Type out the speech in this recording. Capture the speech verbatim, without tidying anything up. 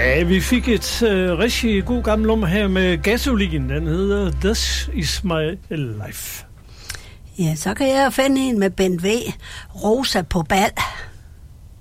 Ja, vi fik et øh, rigtig god gammel nummer her med Gasolin. Den hedder This Is My Life. Ja, så kan jeg finde en med Bent V. Rosa på bal.